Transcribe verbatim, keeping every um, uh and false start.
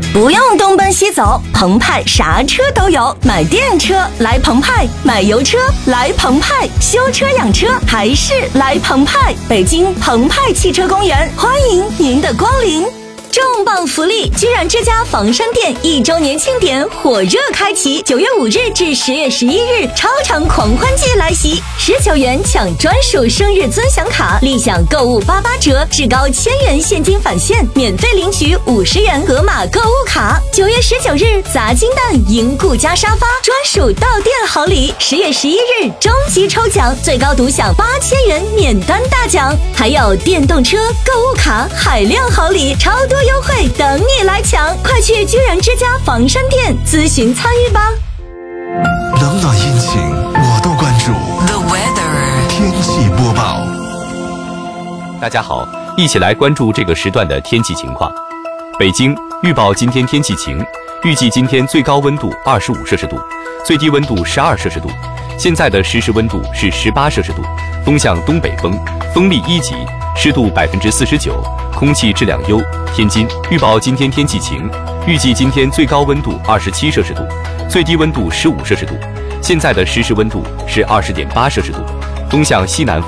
不用东奔西走，澎湃啥车都有。买电车来澎湃，买油车来澎湃，修车养车还是来澎湃。北京澎湃汽车公园欢迎您的光临。重磅福利！居然之家房山店一周年庆典火热开启，九月五日至十月十一日，超长狂欢季来袭！十九元抢专属生日尊享卡，立享购物八八折，至高千元现金返现，免费领取五十元盒马购物卡。九月十九日，砸金蛋赢顾家沙发，专属到店好礼。十月十一日，终极抽奖，最高独享八千元免单大奖，还有电动车、购物卡、海量好礼，超多优惠等你来抢！快去居然之家房山店咨询参与吧。 冷暖阴晴我都关注。 The weather 天气播报。 大家好，一起来关注这个时段的天气情况。北京预报今天天气晴，预计今天最高温度二十五摄氏度，最低温度十二摄氏度。现在的实时温度是十八摄氏度，风向东北风，风力一级，湿度百分之四十九，空气质量优。天津预报今天天气晴，预计今天最高温度二十七摄氏度，最低温度十五摄氏度。现在的实时温度是二十点八摄氏度，风向西南风。